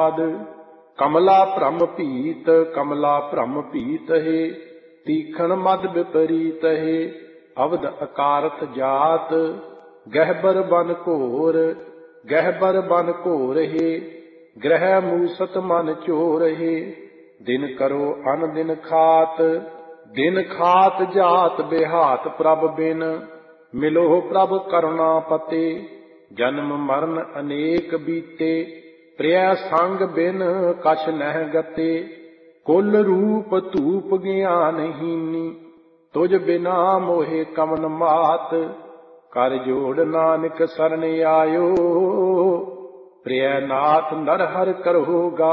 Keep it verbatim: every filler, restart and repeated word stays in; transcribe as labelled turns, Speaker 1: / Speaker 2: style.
Speaker 1: आद। कमला भ्रम भीत कमला भ्रम भीत है, तीखण मद विपरीत है। अवध अकारथ जात, गहबर बन घोर गहबर बन घोर है। ग्रह मूसत मन चोर है, दिन करो अन दिन खात। दिन खात जात बेहात प्रभ बिन, मिलो प्रभ करुणा पते। जन्म मरण अनेक बीते, प्रिय संग बिन कछ नह गते। कुल रूप धूप ज्ञानहीनी, तुझ बिना मोहे कवन मात। कर जोड़ नानक सरन आयो, प्रिय नाथ नर हर करहु गात।